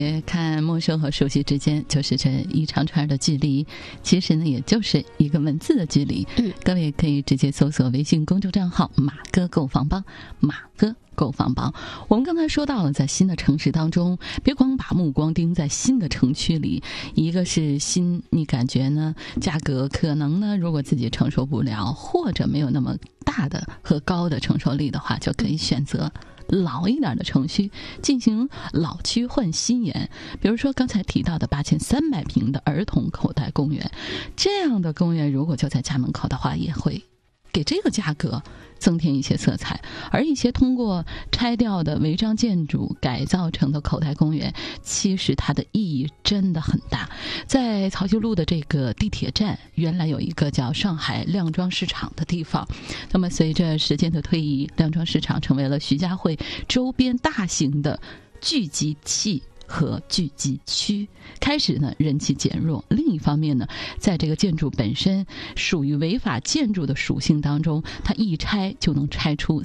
看陌生和熟悉之间就是这一长串的距离，其实呢也就是一个文字的距离。各位可以直接搜索微信公众账号马哥购房帮，马哥购房帮。我们刚才说到了，在新的城市当中，别光把目光盯在新的城区里，一个是新，你感觉呢价格可能呢如果自己承受不了，或者没有那么大的和高的承受力的话，就可以选择老一点的城区进行老区换新研。比如说刚才提到的8300平的儿童口袋公园，这样的公园如果就在家门口的话，也会给这个价格增添一些色彩。而一些通过拆掉的违章建筑改造成的口袋公园，其实它的意义真的很大。在曹溪路的这个地铁站，原来有一个叫上海靓庄市场的地方，那么随着时间的推移，靓庄市场成为了徐家汇周边大型的聚集器和聚集区，开始呢人气减弱。另一方面呢，在这个建筑本身属于违法建筑的属性当中，它一拆就能拆出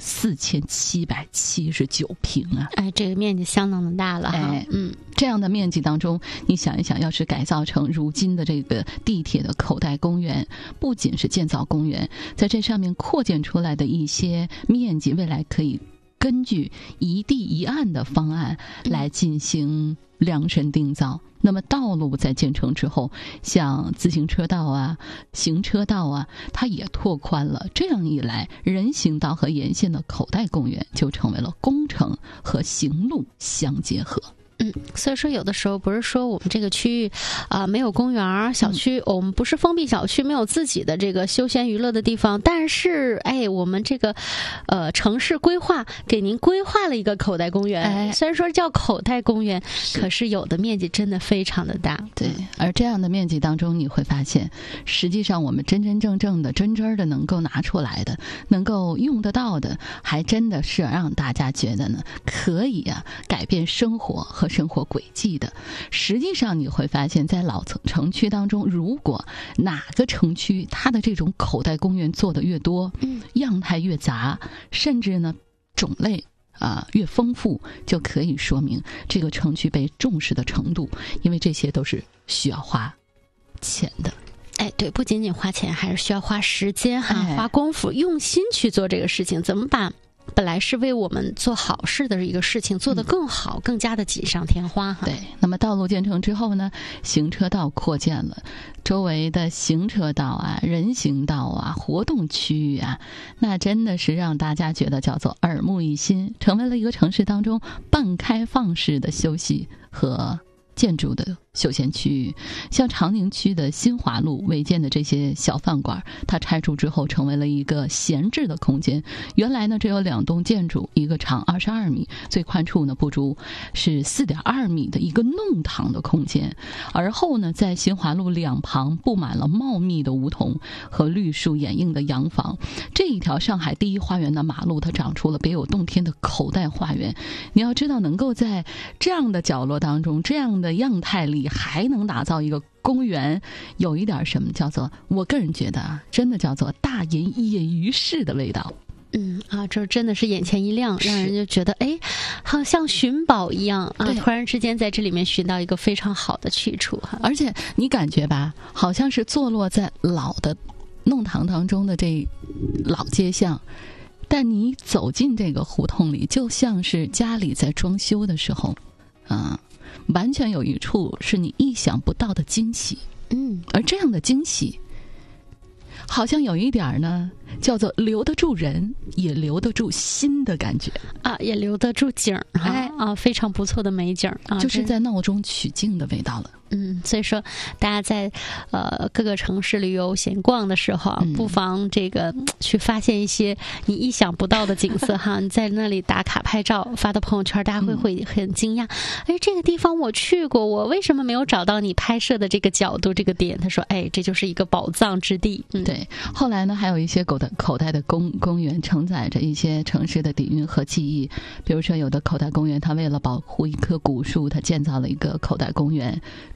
4779平啊！ 这个面积相当的大了哈。 这样的面积当中，你想一想，要是改造成如今的这个地铁的口袋公园，不仅是建造公园，在这上面扩建出来的一些面积，未来可以根据一地一岸的方案来进行量身定造。那么道路在建成之后，像自行车道啊、行车道啊，它也拓宽了。这样一来，人行道和沿线的口袋公园就成为了工程和行路相结合。 所以说有的时候不是说我们这个区域没有公园小区，我们不是封闭小区，没有自己的这个休闲娱乐的地方，但是我们这个城市规划给您规划了一个口袋公园，虽然说叫口袋公园，可是有的面积真的非常的大。 对，而这样的面积当中，你会发现实际上我们真真正正的真真的能够拿出来的，能够用得到的，还真的是让大家觉得呢可以改变生活和生活轨迹的。实际上你会发现，在老城区当中，如果哪个城区它的这种口袋公园做得越多，样态越杂，甚至呢种类越丰富，就可以说明这个城区被重视的程度，因为这些都是需要花钱的。 对，不仅仅花钱，还是需要花时间花功夫，用心去做这个事情。怎么把本来是为我们做好事的一个事情做得更好，更加的锦上添花对，那么道路建成之后呢，行车道扩建了，周围的行车道人行道活动区域那真的是让大家觉得叫做耳目一新，成为了一个城市当中半开放式的休息和建筑的休闲区域。像长宁区的新华路违建的这些小饭馆，它拆除之后成为了一个闲置的空间。原来呢只有2栋建筑，一个长22米，最宽处呢不足是4.2米的一个弄堂的空间。而后呢在新华路两旁布满了茂密的梧桐和绿树掩映的洋房。这一条上海第一花园的马路，它长出了别有洞天的口袋花园。你要知道，能够在这样的角落当中，这样的样态里还能打造一个公园，有一点什么叫做，我个人觉得真的叫做大隐隐于市的味道。 这真的是眼前一亮，让人就觉得好像寻宝一样突然之间在这里面寻到一个非常好的去处而且你感觉吧，好像是坐落在老的弄堂当中的这老街巷，但你走进这个胡同里，就像是家里在装修的时候完全有一处是你意想不到的惊喜。而这样的惊喜好像有一点呢叫做留得住人也留得住心的感觉也留得住景非常不错的美景就是在闹中取静的味道了。 所以说大家在各个城市旅游闲逛的时候不妨这个去发现一些你意想不到的景色你在那里打卡拍照发到朋友圈，大家会很惊讶，这个地方我去过，我为什么没有找到你拍摄的这个角度这个点？他说这就是一个宝藏之地。 对，后来呢还有一些口袋的公园承载着一些城市的底蕴和记忆。比如说有的口袋公园它为了保护一棵古树，它建造了一个口袋公园，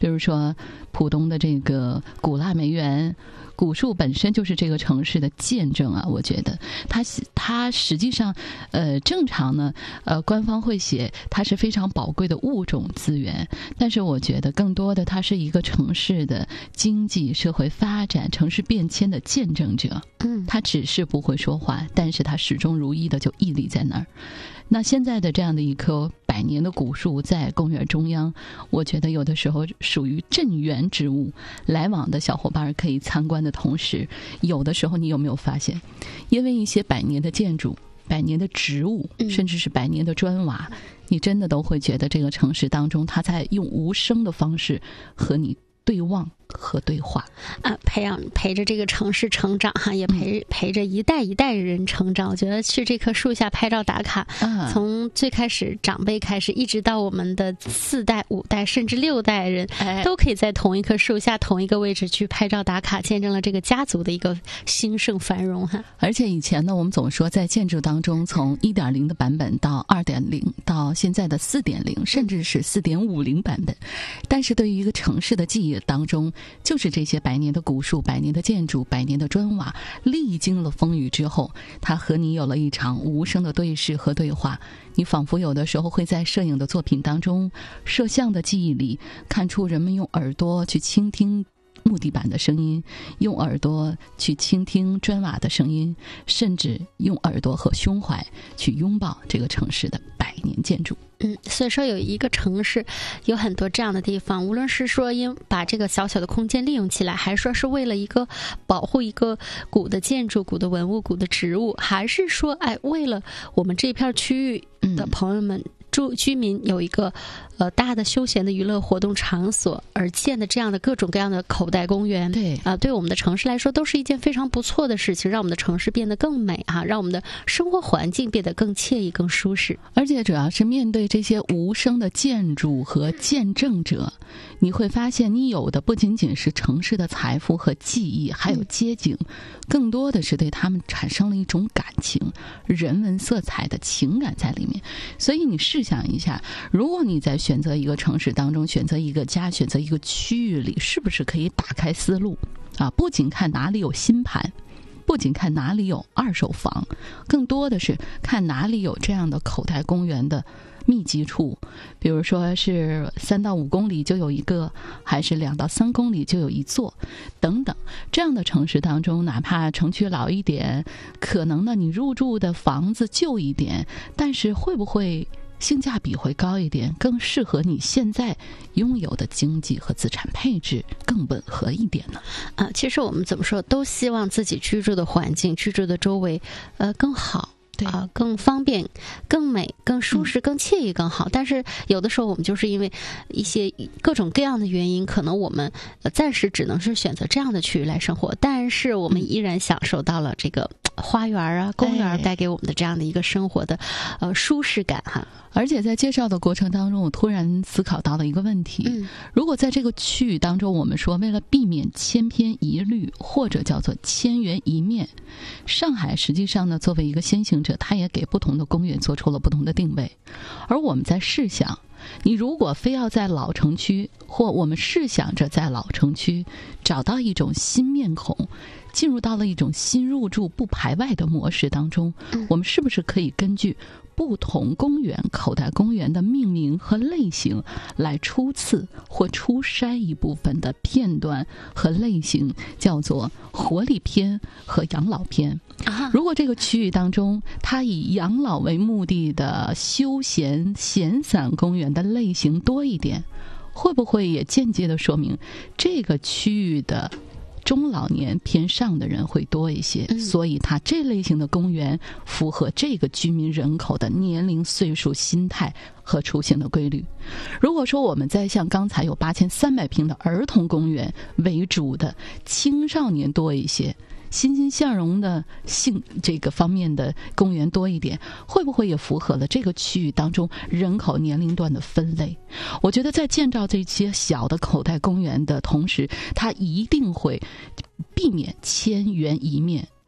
比如说浦东的这个古腊梅园，古树本身就是这个城市的见证啊，我觉得它实际上正常呢官方会写它是非常宝贵的物种资源，但是我觉得更多的它是一个城市的经济社会发展城市变迁的见证者。它只是不会说话，但是它始终如一的就屹立在那儿。那现在的这样的一棵100年的古树在公园中央，我觉得有的时候属于镇园之物，来往的小伙伴可以参观的同时，有的时候你有没有发现，因为一些100年的建筑、100年的植物，甚至是100年的砖瓦，你真的都会觉得这个城市当中，它在用无声的方式和你对望和对话啊，陪着这个城市成长哈，也陪着一代一代人成长。我觉得去这棵树下拍照打卡，从最开始长辈开始，一直到我们的4代、5代甚至6代人，都可以在同一棵树下、同一个位置去拍照打卡，见证了这个家族的一个兴盛繁荣哈。 而且以前呢，我们总说在建筑当中，从1.0的版本到2.0，到现在的4.0，甚至是4.50版本，但是对于一个城市的记忆当中，就是这些100年的古树、100年的建筑、100年的砖瓦，历经了风雨之后，它和你有了一场无声的对视和对话。你仿佛有的时候会在摄影的作品当中、摄像的记忆里，看出人们用耳朵去倾听木地板的声音，用耳朵去倾听砖瓦的声音，甚至用耳朵和胸怀去拥抱这个城市的100年建筑。 所以说有一个城市有很多这样的地方，无论是说因把这个小小的空间利用起来，还是说是为了一个保护一个古的建筑、古的文物、古的植物，还是说为了我们这片区域的朋友们居民有一个大的休闲的娱乐活动场所而建的这样的各种各样的口袋公园，对我们的城市来说都是一件非常不错的事情，让我们的城市变得更美让我们的生活环境变得更惬意、更舒适。 而且主要是面对这些无声的建筑和见证者，你会发现你有的不仅仅是城市的财富和记忆，还有街景，更多的是对他们产生了一种感情、人文色彩的情感在里面。所以你试想一下，如果你在选择一个城市当中，选择一个家，选择一个区域里，是不是可以打开思路不仅看哪里有新盘，不仅看哪里有二手房，更多的是看哪里有这样的口袋公园的密集处，比如说是3到5公里就有一个，还是2到3公里就有一座等等。这样的城市当中，哪怕城区老一点，可能呢你入住的房子旧一点，但是会不会性价比会高一点，更适合你现在拥有的经济和资产配置更吻合一点呢？ 其实我们怎么说，都希望自己居住的环境、居住的周围更好，更方便、更美、更舒适、更惬意、更好。但是有的时候我们就是因为一些各种各样的原因，可能我们暂时只能是选择这样的区域来生活，但是我们依然享受到了这个花园公园带给我们的这样的一个生活的舒适感哈。 而且在介绍的过程当中，我突然思考到了一个问题，如果在这个区域当中，我们说为了避免千篇一律，或者叫做千圆一面，上海实际上呢作为一个先行者，它也给不同的公园做出了不同的定位。而我们在试想，你如果非要在老城区，或我们试想着在老城区找到一种新面孔，进入到了一种新入住不排外的模式当中，我们是不是可以根据不同公园、口袋公园的命名和类型来初次或初筛一部分的片段和类型，叫做活力篇和养老篇。如果这个区域当中它以养老为目的的休闲闲散公园的类型多一点，会不会也间接的说明这个区域的中老年偏上的人会多一些，所以它这类型的公园符合这个居民人口的年龄、岁数、心态和出行的规律。如果说我们在像刚才有8300平的儿童公园为主的青少年多一些，欣欣向荣的这个方面的公园多一点，会不会也符合了这个区域当中人口年龄段的分类？我觉得在建造这些小的口袋公园的同时，它一定会避免千圆一面。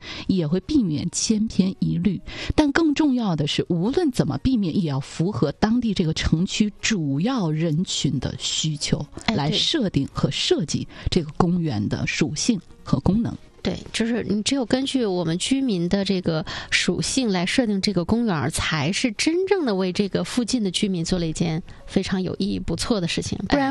也会避免千篇一律。但更重要的是，无论怎么避免，也要符合当地这个城区主要人群的需求，来设定和设计这个公园的属性和功能。 对，就是你只有根据我们居民的这个属性来设定这个公园，才是真正的为这个附近的居民做了一件非常有意义、不错的事情。不然